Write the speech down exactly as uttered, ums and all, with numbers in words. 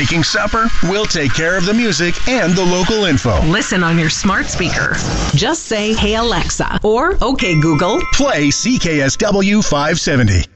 making supper, we'll take care of the music and the local info. Listen on your smart speaker. Just say, "Hey Alexa," or "Okay Google." Play C K S W five seventy.